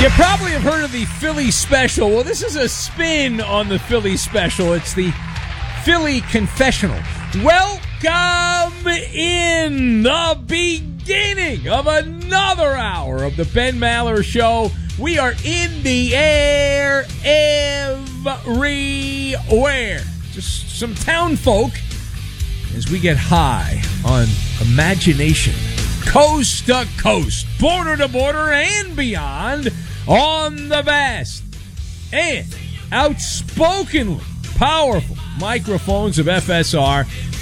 You probably have heard of the Philly Special. Well, this is a spin on the Philly Special. It's the Philly Confessional. Welcome in the beginning of another hour of the Ben Maller Show. We are in the air everywhere. Just some town folk as we get high on imagination. Coast to coast, border to border, and beyond on the vast and outspokenly powerful microphones of FSR,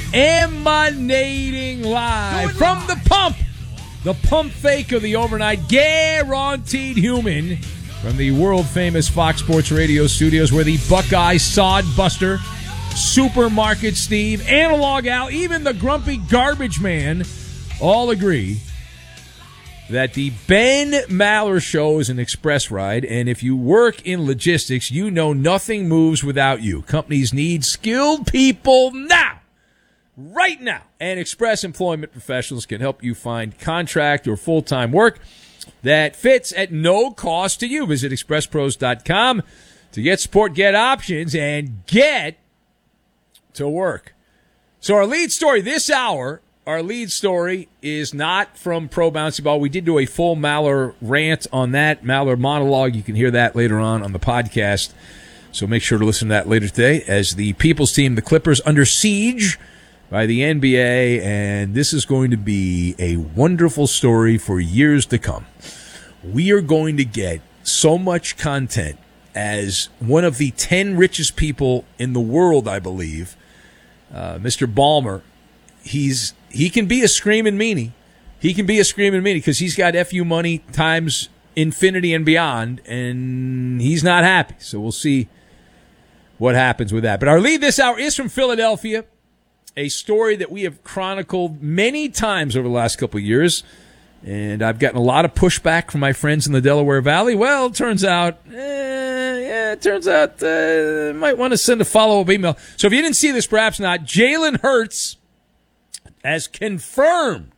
emanating live from the pump fake of the overnight, guaranteed human, from the world-famous Fox Sports Radio studios, where the Buckeye Sod Buster, Supermarket Steve, Analog Al, even the grumpy garbage man all agree that the Ben Maller Show is an express ride, and if you work in logistics, you know nothing moves without you. Companies need skilled people now, right now, and Express Employment Professionals can help you find contract or full-time work that fits at no cost to you. Visit expresspros.com to get support, get options, and get to work. So our lead story this hour, is not from Pro Bouncy Ball. We did do a full Maller rant on that, Maller monologue. You can hear that later on the podcast. So make sure to listen to that later today as the People's Team, the Clippers, under siege by the NBA. And this is going to be a wonderful story for years to come. We are going to get so much content as one of the 10 richest people in the world, I believe, Mr. Ballmer. He can be a screaming meanie. Because he's got FU money times infinity and beyond, and he's not happy. So we'll see what happens with that. But our lead this hour is from Philadelphia, a story that we have chronicled many times over the last couple of years, and I've gotten a lot of pushback from my friends in the Delaware Valley. Well, it turns out, might want to send a follow-up email. So if you didn't see this, perhaps not, Jalen Hurts has confirmed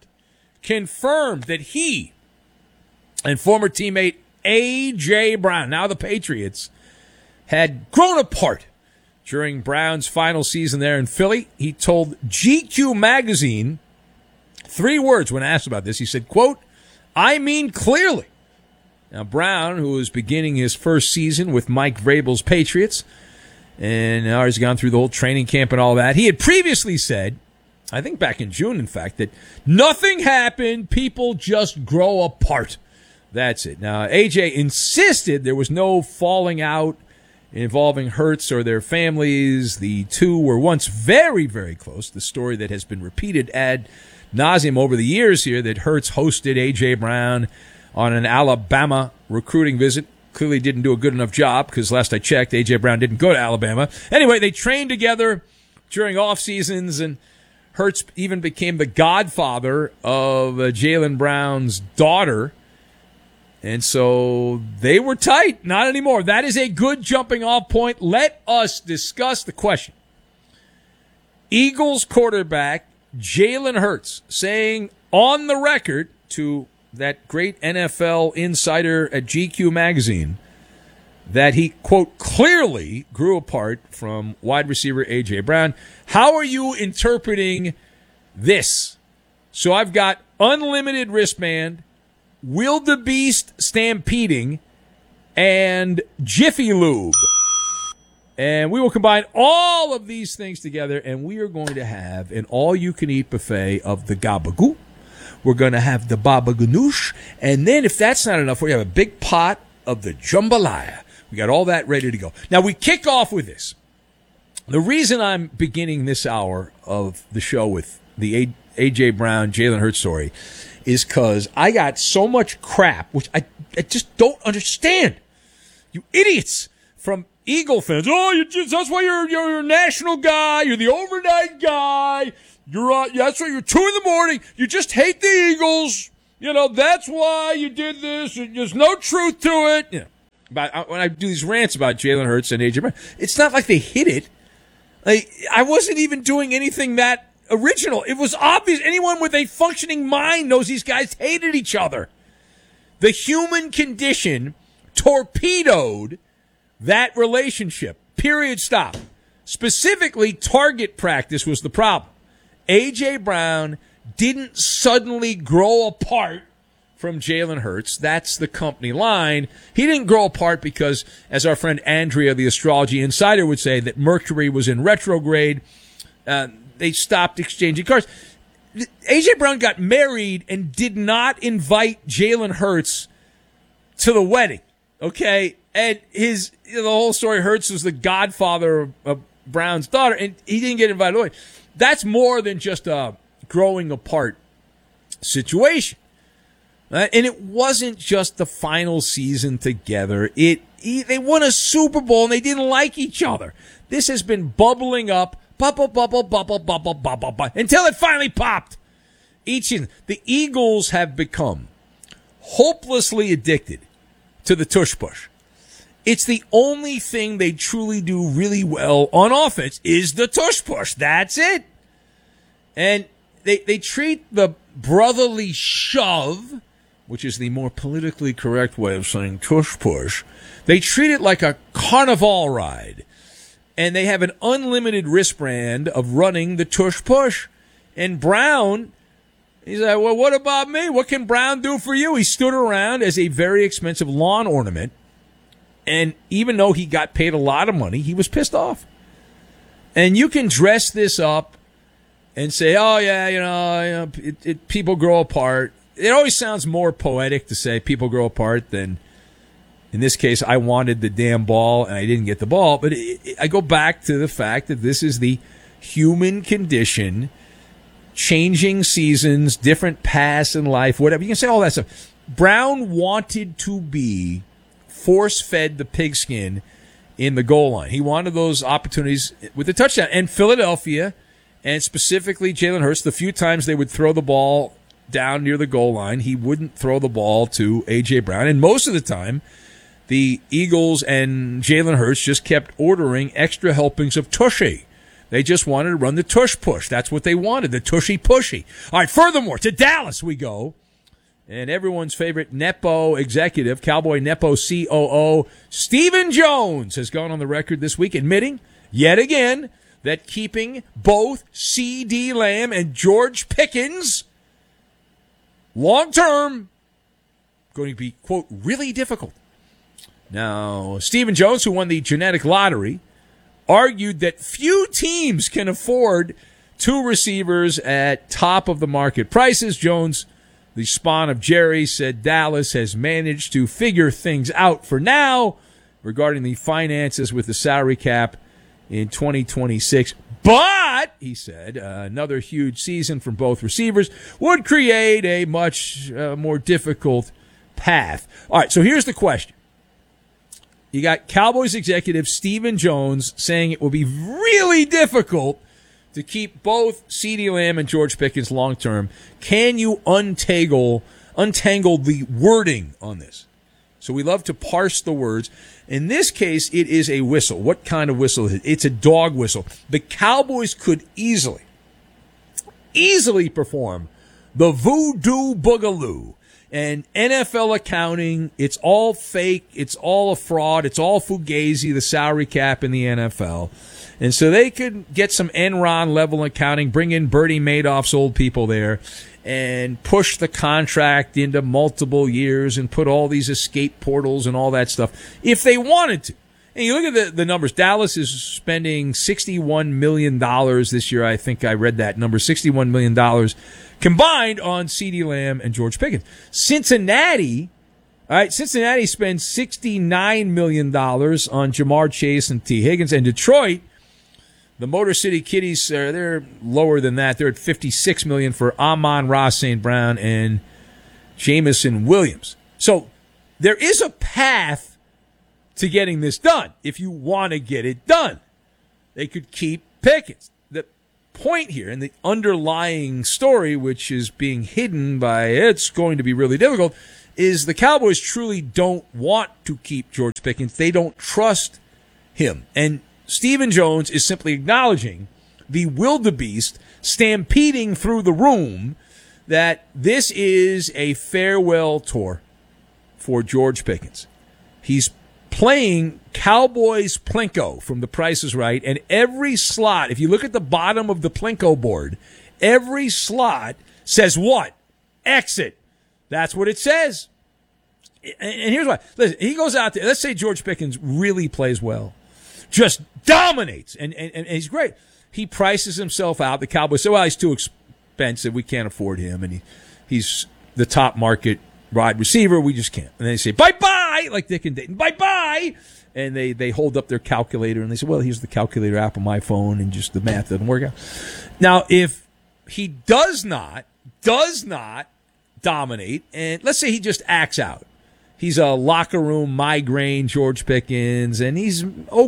that he and former teammate A.J. Brown, now the Patriots, had grown apart during Brown's final season there in Philly. He told GQ magazine 3 words when asked about this. He said, quote, "I mean clearly." Now, Brown, who was beginning his first season with Mike Vrabel's Patriots, and now he's gone through the whole training camp and all that, he had previously said, I think back in June, in fact, that nothing happened. People just grow apart. That's it. Now, AJ insisted there was no falling out involving Hurts or their families. The two were once very, very close. The story that has been repeated ad nauseum over the years here, that Hurts hosted AJ Brown on an Alabama recruiting visit. Clearly didn't do a good enough job, because last I checked, AJ Brown didn't go to Alabama. Anyway, they trained together during off seasons, and Hurts even became the godfather of Jalen Brown's daughter. And so they were tight. Not anymore. That is a good jumping off point. Let us discuss the question. Eagles quarterback Jalen Hurts saying on the record to that great NFL insider at GQ magazine that he, quote, clearly grew apart from wide receiver A.J. Brown. How are you interpreting this? So I've got unlimited wristband, wildebeest stampeding, and Jiffy Lube. And we will combine all of these things together, and we are going to have an all-you-can-eat buffet of the gabagoo. We're going to have the baba ganoush, and then if that's not enough, we have a big pot of the jambalaya. We got all that ready to go. Now, we kick off with this. The reason I'm beginning this hour of the show with the A.J. Brown, Jalen Hurts story is because I got so much crap, which I just don't understand. You idiots from Eagle fans. Oh, that's why you're a national guy. You're the overnight guy. That's why you're 2 a.m. You just hate the Eagles. You know, that's why you did this. There's no truth to it. You know. When I do these rants about Jalen Hurts and A.J. Brown, it's not like they hit it. Like, I wasn't even doing anything that original. It was obvious. Anyone with a functioning mind knows these guys hated each other. The human condition torpedoed that relationship. Period. Stop. Specifically, target practice was the problem. A.J. Brown didn't suddenly grow apart from Jalen Hurts. That's the company line. He didn't grow apart because, as our friend Andrea, the astrology insider, would say, that Mercury was in retrograde. They stopped exchanging cards. A.J. Brown got married and did not invite Jalen Hurts to the wedding. Okay? And the whole story, Hurts was the godfather of Brown's daughter, and he didn't get invited away. That's more than just a growing apart situation. And it wasn't just the final season together. They won a Super Bowl and they didn't like each other. This has been bubbling up, bubble, until it finally popped. Each season, the Eagles have become hopelessly addicted to the tush push. It's the only thing they truly do really well on offense is the tush push. That's it. And they treat the brotherly shove, which is the more politically correct way of saying tush push, they treat it like a carnival ride. And they have an unlimited wristband of running the tush push. And Brown, he's like, well, what about me? What can Brown do for you? He stood around as a very expensive lawn ornament. And even though he got paid a lot of money, he was pissed off. And you can dress this up and say, oh, yeah, people grow apart. It always sounds more poetic to say people grow apart than, in this case, I wanted the damn ball and I didn't get the ball. But I go back to the fact that this is the human condition, changing seasons, different paths in life, whatever. You can say all that stuff. Brown wanted to be force-fed the pigskin in the goal line. He wanted those opportunities with the touchdown. And Philadelphia, and specifically Jalen Hurts, the few times they would throw the ball down near the goal line, he wouldn't throw the ball to A.J. Brown. And most of the time, the Eagles and Jalen Hurts just kept ordering extra helpings of tushy. They just wanted to run the tush push. That's what they wanted, the tushy pushy. All right, furthermore, to Dallas we go. And everyone's favorite Nepo executive, Cowboy Nepo COO, Stephen Jones, has gone on the record this week admitting, yet again, that keeping both C.D. Lamb and George Pickens long-term going to be, quote, really difficult. Now, Stephen Jones, who won the genetic lottery, argued that few teams can afford two receivers at top-of-the-market prices. Jones, the spawn of Jerry, said Dallas has managed to figure things out for now regarding the finances with the salary cap in 2026. But, he said, another huge season from both receivers would create a much more difficult path. All right, so here's the question. You got Cowboys executive Stephen Jones saying it will be really difficult to keep both CeeDee Lamb and George Pickens long-term. Can you untangle the wording on this? So we love to parse the words. In this case, it is a whistle. What kind of whistle is it? It's a dog whistle. The Cowboys could easily perform the voodoo boogaloo. And NFL accounting, it's all fake, it's all a fraud, it's all fugazi, the salary cap in the NFL. And so they could get some Enron level accounting, bring in Bernie Madoff's old people there, and push the contract into multiple years and put all these escape portals and all that stuff if they wanted to. And you look at the numbers. Dallas is spending $61 million this year. I think I read that number, $61 million combined on CeeDee Lamb and George Pickens. Cincinnati spends $69 million on Jamar Chase and T. Higgins. And Detroit, the Motor City Kitties, they're lower than that. They're at $56 million for Amon-Ra St. Brown and Jamison Williams. So there is a path to getting this done if you want to get it done. They could keep Pickens. The point here and the underlying story, which is being hidden by it's going to be really difficult, is the Cowboys truly don't want to keep George Pickens. They don't trust him. And Stephen Jones is simply acknowledging the wildebeest stampeding through the room that this is a farewell tour for George Pickens. He's playing Cowboys Plinko from The Price is Right, and every slot, if you look at the bottom of the Plinko board, every slot says what? Exit. That's what it says. And here's why. Listen, he goes out there. Let's say George Pickens really plays well, just dominates, and he's great. He prices himself out. The Cowboys say, well, he's too expensive. We can't afford him, and he's the top market wide receiver. We just can't. And they say, bye-bye, like Dick and Dayton, bye-bye. And they hold up their calculator, and they say, well, here's the calculator app on my phone, and just the math doesn't work out. Now, if he does not dominate, and let's say he just acts out. He's a locker room migraine George Pickens, and he's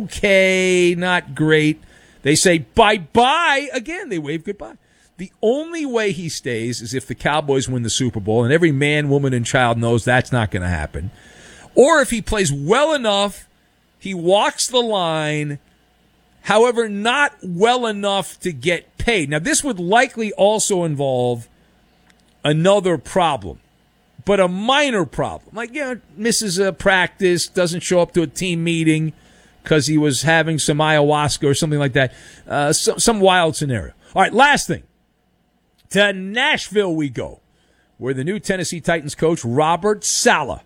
okay, not great. They say bye-bye. Again, they wave goodbye. The only way he stays is if the Cowboys win the Super Bowl, and every man, woman, and child knows that's not going to happen. Or if he plays well enough, he walks the line, however, not well enough to get paid. Now, this would likely also involve another problem, but a minor problem. Like, misses a practice, doesn't show up to a team meeting because he was having some ayahuasca or something like that. Some wild scenario. All right, last thing. To Nashville we go, where the new Tennessee Titans coach, Robert Saleh,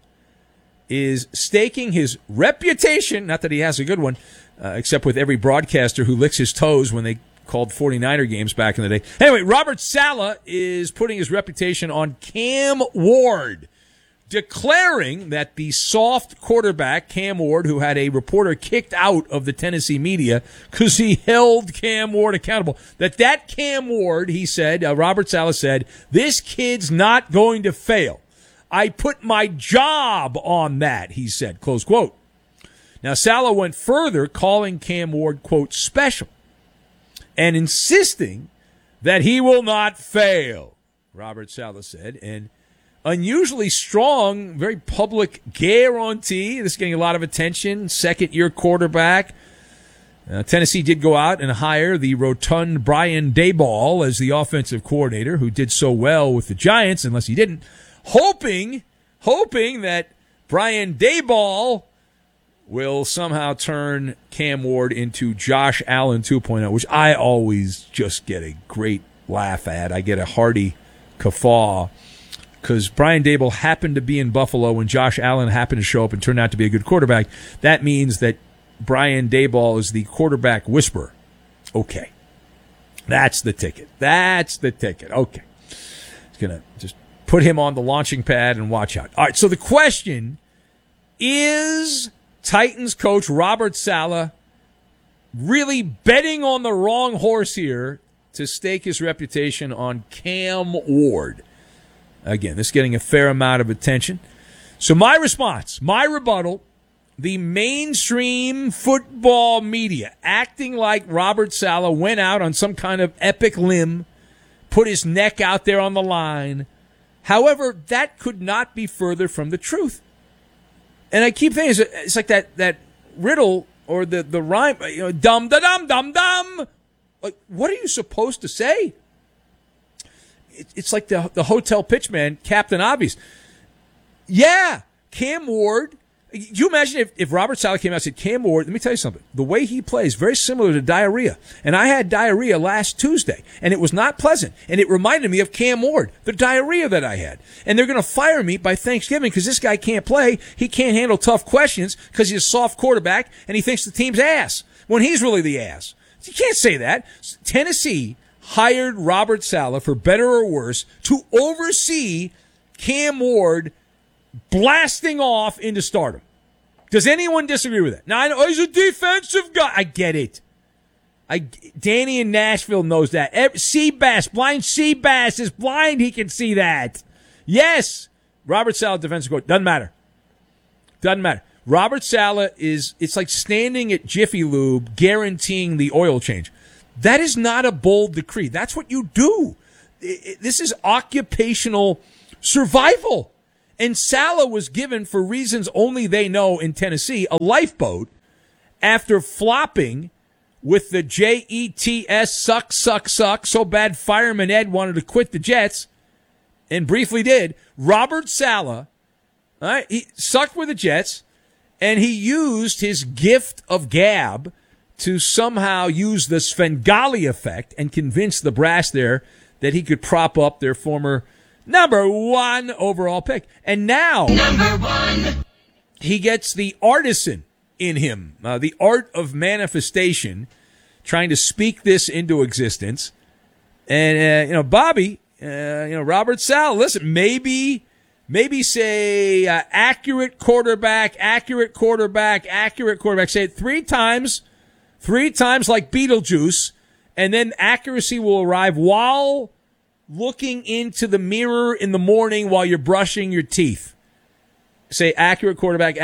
is staking his reputation, not that he has a good one, except with every broadcaster who licks his toes when they called 49er games back in the day. Anyway, Robert Saleh is putting his reputation on Cam Ward, declaring that the soft quarterback, Cam Ward, who had a reporter kicked out of the Tennessee media because he held Cam Ward accountable, that Cam Ward, he said, Robert Saleh said, this kid's not going to fail. I put my job on that, he said, close quote. Now, Saleh went further, calling Cam Ward, quote, special, and insisting that he will not fail, Robert Saleh said. And unusually strong, very public guarantee. This is getting a lot of attention. Second-year quarterback. Tennessee did go out and hire the rotund Brian Daboll as the offensive coordinator, who did so well with the Giants, unless he didn't, hoping that Brian Daboll will somehow turn Cam Ward into Josh Allen 2.0, which I always just get a great laugh at. I get a hearty guffaw because Brian Daboll happened to be in Buffalo when Josh Allen happened to show up and turned out to be a good quarterback. That means that Brian Daboll is the quarterback whisperer. Okay. That's the ticket. Okay. It's going to just put him on the launching pad and watch out. All right, so the question is, Titans coach Robert Saleh really betting on the wrong horse here to stake his reputation on Cam Ward? Again, this is getting a fair amount of attention. So my response, my rebuttal, the mainstream football media acting like Robert Saleh went out on some kind of epic limb, put his neck out there on the line. However, that could not be further from the truth. And I keep thinking, it's like that riddle or the rhyme, dum da dum dum dum. Like, what are you supposed to say? It's like the hotel pitchman, Captain Obvious. Yeah, Cam Ward. You imagine if Robert Saleh came out and said, Cam Ward, let me tell you something. The way he plays, very similar to diarrhea. And I had diarrhea last Tuesday, and it was not pleasant. And it reminded me of Cam Ward, the diarrhea that I had. And they're going to fire me by Thanksgiving because this guy can't play. He can't handle tough questions because he's a soft quarterback, and he thinks the team's ass when he's really the ass. You can't say that. Tennessee hired Robert Saleh, for better or worse, to oversee Cam Ward blasting off into stardom. Does anyone disagree with that? Now, I know he's a defensive guy. I get it. Danny in Nashville knows that. Seabass, blind Seabass is blind. He can see that. Yes, Robert Saleh, defensive coach. Doesn't matter. Robert Saleh it's like standing at Jiffy Lube guaranteeing the oil change. That is not a bold decree. That's what you do. This is occupational survival. And Saleh was given, for reasons only they know in Tennessee, a lifeboat after flopping with the Jets suck so bad Fireman Ed wanted to quit the Jets and briefly did. Robert Saleh, all right, he sucked with the Jets, And he used his gift of gab to somehow use the Svengali effect and convince the brass there that he could prop up their former number 1 overall pick. And now, number 1, he gets the artisan in him, the art of manifestation, trying to speak this into existence. And, Bobby, Robert Saleh, listen, maybe say accurate quarterback, say it 3 times like Beetlejuice, and then accuracy will arrive while looking into the mirror in the morning while you're brushing your teeth. Say accurate quarterback.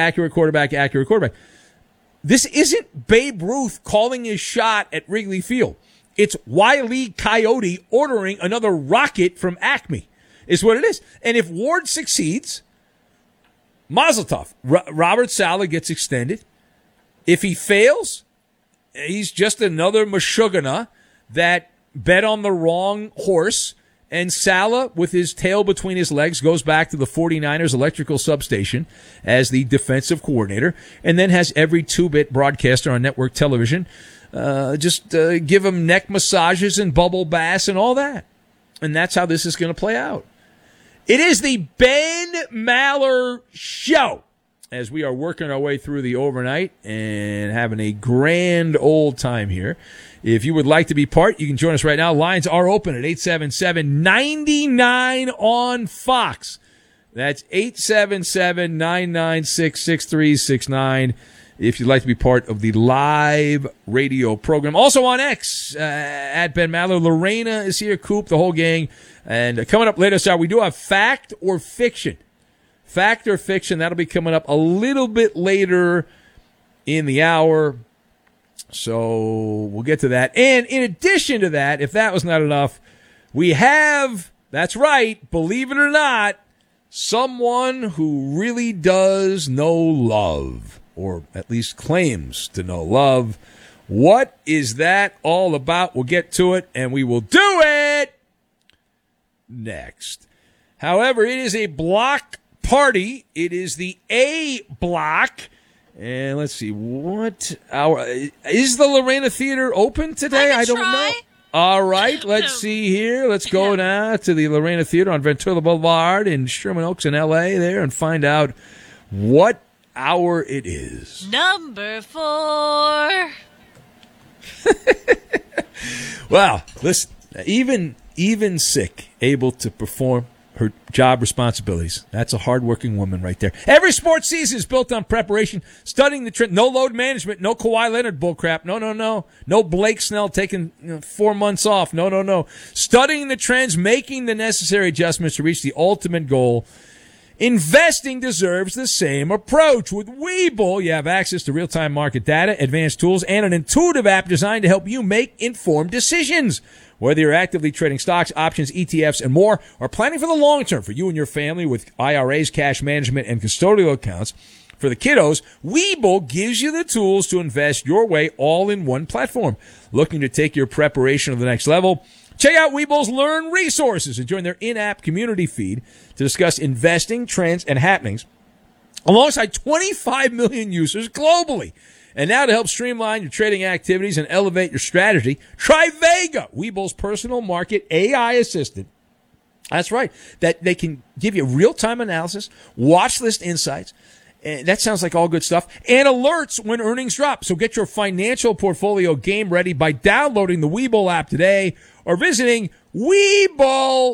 This isn't Babe Ruth calling his shot at Wrigley Field. It's Wile E. Coyote ordering another rocket from Acme, is what it is. And if Ward succeeds, mazel tov. Robert Saleh gets extended. If he fails, he's just another Meshuggah that bet on the wrong horse. And Saleh, with his tail between his legs, goes back to the 49ers electrical substation as the defensive coordinator, and then has every 2-bit broadcaster on network television give him neck massages and bubble baths and all that. And that's how this is going to play out. It is the Ben Maller Show as we are working our way through the overnight and having a grand old time here. If you would like to be part, you can join us right now. Lines are open at 877-99 on Fox. That's 877-996-6369 if you'd like to be part of the live radio program. Also on X, at Ben Maller. Lorena is here, Coop, the whole gang. And coming up later this hour, we do have Fact or Fiction. Fact or Fiction, that'll be coming up a little bit later in the hour. So we'll get to that. And in addition to that, if that was not enough, we have, that's right, believe it or not, someone who really does know love, or at least claims to know love. What is that all about? We'll get to it, and we will do it next. However, it is a block party. It is the A block. And let's see, what hour is the Lorena Theater open today? I don't know. All right, let's see here. Let's go now to the Lorena Theater on Ventura Boulevard in Sherman Oaks in L.A. there and find out what hour it is. Number 4. Wow, listen, even sick, able to perform her job responsibilities. That's a hardworking woman right there. Every sports season is built on preparation, studying the trend. No load management, no Kawhi Leonard bullcrap. No. No Blake Snell taking 4 months off. No. Studying the trends, making the necessary adjustments to reach the ultimate goal. Investing deserves the same approach. With Webull, you have access to real-time market data, advanced tools, and an intuitive app designed to help you make informed decisions. Whether you're actively trading stocks, options, ETFs, and more, or planning for the long term for you and your family with IRAs, cash management, and custodial accounts, for the kiddos, Webull gives you the tools to invest your way all in one platform. Looking to take your preparation to the next level? Check out Webull's Learn resources and join their in-app community feed to discuss investing, trends, and happenings alongside 25 million users globally. And now to help streamline your trading activities and elevate your strategy, try Vega, Webull's personal market AI assistant. That's right. That they can give you real-time analysis, watch list insights. And that sounds like all good stuff. And alerts when earnings drop. So get your financial portfolio game ready by downloading the Webull app today or visiting Webull.com.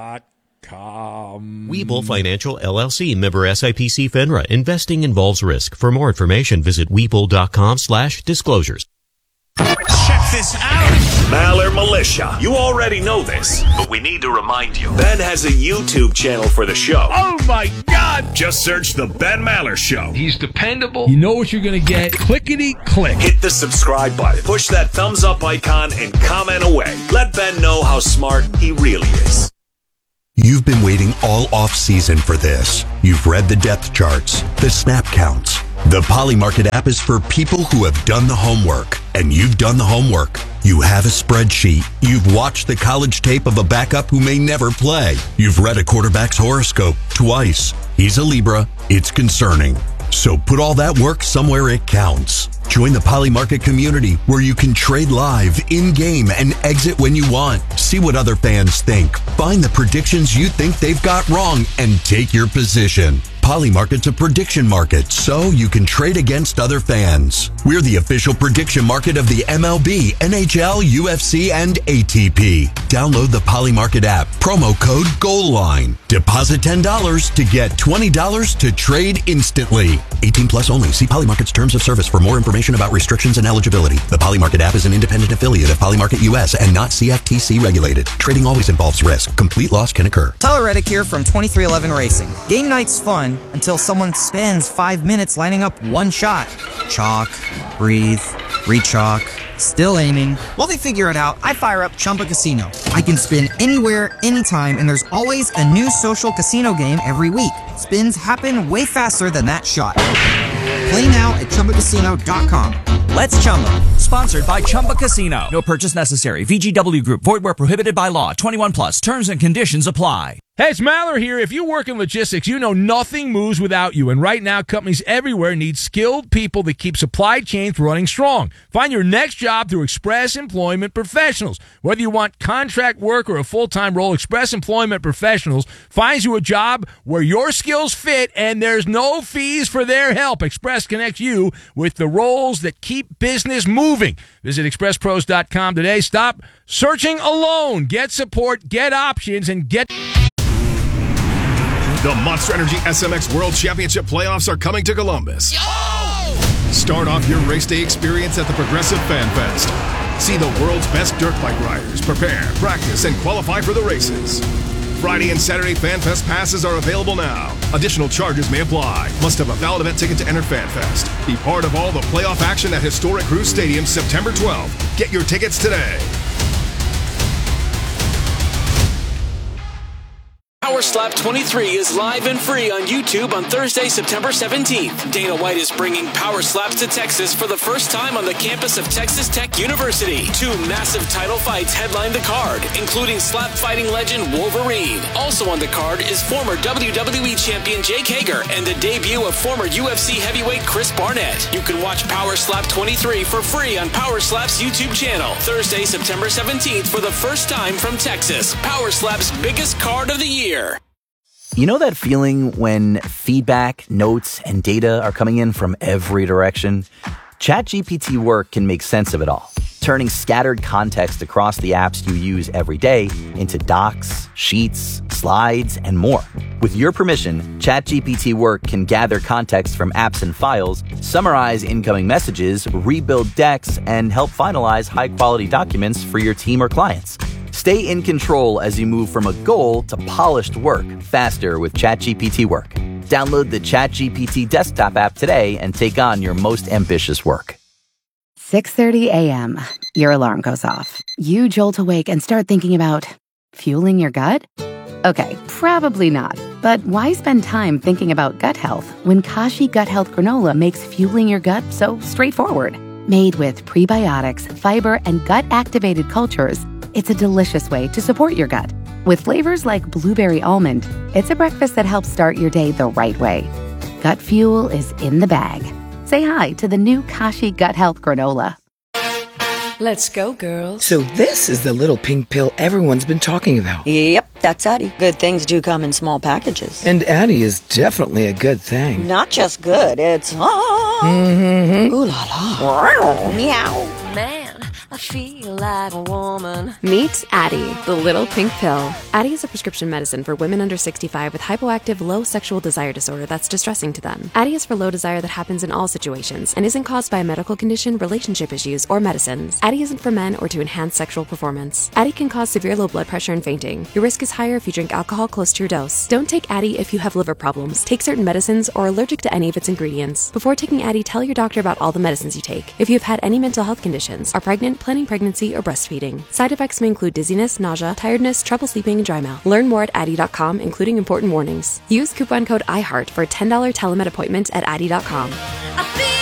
Webull Financial LLC, member SIPC FINRA. Investing involves risk. For more information, visit Webull.com/disclosures. Check this out. Maller Militia. You already know this, but we need to remind you. Ben has a YouTube channel for the show. Oh my God! Just search The Ben Maller Show. He's dependable. You know what you're going to get. Clickety click. Hit the subscribe button. Push that thumbs up icon and comment away. Let Ben know how smart he really is. You've been waiting all off-season for this. You've read the depth charts, the snap counts. The Polymarket app is for people who have done the homework. And you've done the homework. You have a spreadsheet. You've watched the college tape of a backup who may never play. You've read a quarterback's horoscope twice. He's a Libra. It's concerning. So put all that work somewhere it counts. Join the Poly Market community where you can trade live, in-game, and exit when you want. See what other fans think. Find the predictions you think they've got wrong and take your position. Poly Market's a prediction market, so you can trade against other fans. We're the official prediction market of the MLB, NHL, UFC, and ATP. Download the Poly Market app. Promo code GOALLINE. Deposit $10 to get $20 to trade instantly. 18 plus only. See Poly Market's terms of service for more information about restrictions and eligibility. The Poly Market app is an independent affiliate of Poly Market US and not CFTC regulated. Trading always involves risk. Complete loss can occur. Tyler Reddick here from 2311 Racing. Game night's fun until someone spends 5 minutes lining up one shot. Chalk, breathe, re-chalk, still aiming. While they figure it out, I fire up Chumba Casino. I can spin anywhere, anytime, and there's always a new social casino game every week. Spins happen way faster than that shot. Play now at ChumbaCasino.com. Let's Chumba. Sponsored by Chumba Casino. No purchase necessary. VGW Group. Void where prohibited by law. 21 plus. Terms and conditions apply. Hey, it's Maller here. If you work in logistics, you know nothing moves without you. And right now, companies everywhere need skilled people that keep supply chains running strong. Find your next job through Express Employment Professionals. Whether you want contract work or a full-time role, Express Employment Professionals finds you a job where your skills fit and there's no fees for their help. Express connects you with the roles that keep business moving. Visit expresspros.com today. Stop searching alone. Get support, get options, and get... The Monster Energy SMX World Championship playoffs are coming to Columbus. Yo! Start off your race day experience at the Progressive Fan Fest. See the world's best dirt bike riders prepare, practice, and qualify for the races. Friday and Saturday Fan Fest passes are available now. Additional charges may apply. Must have a valid event ticket to enter Fan Fest. Be part of all the playoff action at historic Cruise Stadium September 12th. Get your tickets today. Power Slap 23 is live and free on YouTube on Thursday, September 17th. Dana White is bringing Power Slaps to Texas for the first time on the campus of Texas Tech University. 2 massive title fights headline the card, including slap fighting legend Wolverine. Also on the card is former WWE champion Jake Hager and the debut of former UFC heavyweight Chris Barnett. You can watch Power Slap 23 for free on Power Slap's YouTube channel. Thursday, September 17th for the first time from Texas. Power Slap's biggest card of the year. You know that feeling when feedback, notes, and data are coming in from every direction? ChatGPT Work can make sense of it all, turning scattered context across the apps you use every day into docs, sheets, slides, and more. With your permission, ChatGPT Work can gather context from apps and files, summarize incoming messages, rebuild decks, and help finalize high-quality documents for your team or clients. Stay in control as you move from a goal to polished work faster with ChatGPT Work. Download the ChatGPT desktop app today and take on your most ambitious work. 6:30 a.m. Your alarm goes off. You jolt awake and start thinking about fueling your gut? Okay, probably not. But why spend time thinking about gut health when Kashi Gut Health Granola makes fueling your gut so straightforward? Made with prebiotics, fiber, and gut-activated cultures, it's a delicious way to support your gut. With flavors like blueberry almond, it's a breakfast that helps start your day the right way. Gut fuel is in the bag. Say hi to the new Kashi Gut Health Granola. Let's go, girls. So this is the little pink pill everyone's been talking about. Yep, that's Addie. Good things do come in small packages. And Addie is definitely a good thing. Not just good, it's... Mm-hmm. Ooh la la. Meow. Man, I feel like a woman. Meet Addie, the little pink pill. Addie is a prescription medicine for women under 65 with hypoactive low sexual desire disorder that's distressing to them. Addie is for low desire that happens in all situations and isn't caused by a medical condition, relationship issues, or medicines. Addie isn't for men or to enhance sexual performance. Addie can cause severe low blood pressure and fainting. Your risk is higher if you drink alcohol close to your dose. Don't take Addie if you have liver problems, take certain medicines, or are allergic to any of its ingredients. Before taking Addie, tell your doctor about all the medicines you take. If you have had any mental health conditions, are pregnant, planning pregnancy, or breastfeeding. Side effects may include dizziness, nausea, tiredness, trouble sleeping, and dry mouth. Learn more at Addie.com, including important warnings. Use coupon code IHEART for a $10 telemed appointment at Addie.com.